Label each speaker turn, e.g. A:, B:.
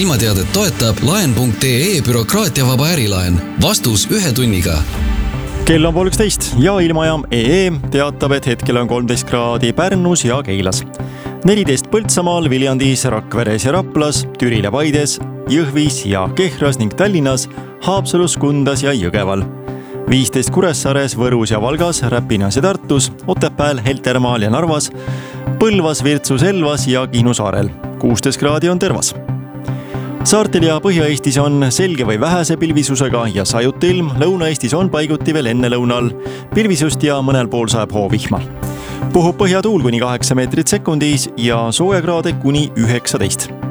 A: ilmateadet toetab laen.ee bürokraatiavaba ärilaen. Vastus 1 tunniga.
B: Kell on 12 ja ilmajaam EE teatab, et hetkel on 13 kraadi Pärnus ja Keilas. 14 Põltsamaal, Viljandis, Rakveres ja Raplas, Türil ja Paides, Jõhvis ja Kehras ning Tallinnas, Haapsalus, Kundas ja Jõgeval. 15 Kuressaares, Võrus ja Valgas, Räpinas ja Tartus, Otepääl, Heltermaal ja Narvas, Põlvas, Virtsus, Elvas ja Kihnu saarel. 16 kraadi on Tervas. Saartel ja Põhja-Eestis on selge või vähese pilvisusega ja sajuti ilm. Lõuna-Eestis on paiguti veel enne lõunal pilvisust ja mõnel pool sajab hoovihma. Puhub põhjatuul kuni 8 meetrit sekundis ja soojakraade kuni 19.